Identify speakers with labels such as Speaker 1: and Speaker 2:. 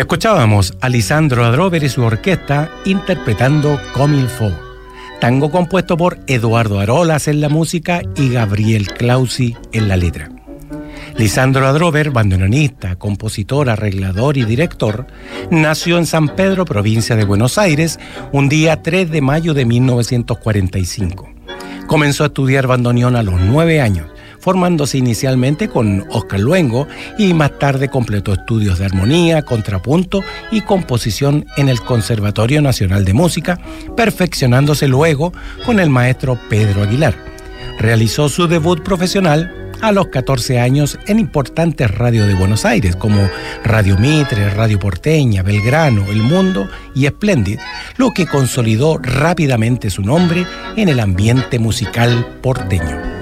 Speaker 1: Escuchábamos a Lisandro Adrover y su orquesta interpretando Comme il faut, tango compuesto por Eduardo Arolas en la música y Gabriel Clausi en la letra. Lisandro Adrover, bandoneonista, compositor, arreglador y director, nació en San Pedro, provincia de Buenos Aires, un día 3 de mayo de 1945. Comenzó a estudiar bandoneón a los 9 años, formándose inicialmente con Oscar Luengo y más tarde completó estudios de armonía, contrapunto y composición en el Conservatorio Nacional de Música, perfeccionándose luego con el maestro Pedro Aguilar. Realizó su debut profesional a los 14 años en importantes radios de Buenos Aires como Radio Mitre, Radio Porteña, Belgrano, El Mundo y Splendid, lo que consolidó rápidamente su nombre en el ambiente musical porteño.